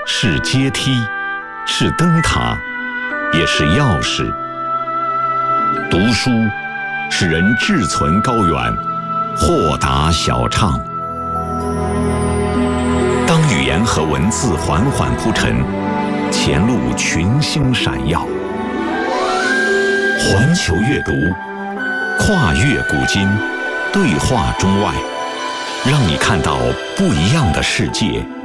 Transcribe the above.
是阶梯，是灯塔，也是钥匙。读书使人志存高远，豁达小畅。当语言和文字缓缓铺陈，前路群星闪耀。环球阅读，跨越古今，对话中外，让你看到不一样的世界。